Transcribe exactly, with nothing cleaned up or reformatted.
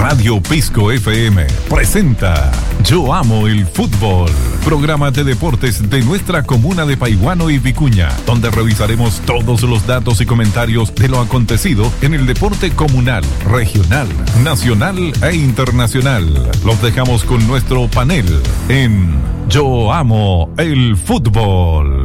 Radio Pisco F M presenta Yo Amo el Fútbol, programa de deportes de nuestra comuna de Paiguano y Vicuña, donde revisaremos todos los datos y comentarios de lo acontecido en el deporte comunal, regional, nacional e internacional. Los dejamos con nuestro panel en Yo Amo el Fútbol.